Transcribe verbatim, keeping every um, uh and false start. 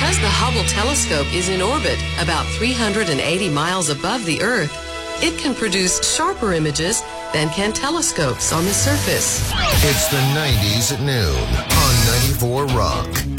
Because the Hubble telescope is in orbit about three hundred eighty miles above the Earth, it can produce sharper images than can telescopes on the surface. It's the nineties at noon on ninety-four Rock.